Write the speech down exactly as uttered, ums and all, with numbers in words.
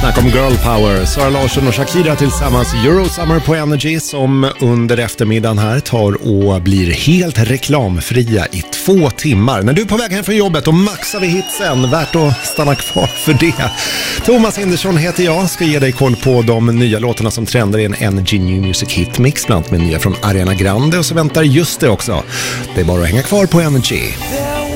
Snack om girl power. Sara Larsson och Shakira tillsammans. Eurosummer på Energy som under eftermiddagen här tar och blir helt reklamfria i två timmar. När du är på väg hem från jobbet och maxar vi hitsen. Värt att stanna kvar för det. Thomas Hindersson heter jag. Ska ge dig koll på de nya låtarna som trendar i en Energy New Music Hit Mix. Bland annat med nya från Ariana Grande. Och så väntar just det också. Det är bara att hänga kvar på Energy.